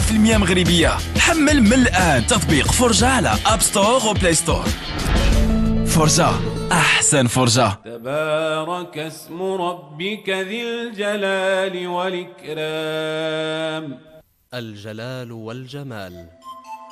100% مغربية. حمل من الآن تطبيق فرجة على أب ستور وبلاي ستور. فرجة، أحسن فرجة. تبارك اسم ربك ذي الجلال والإكرام. الجلال والجمال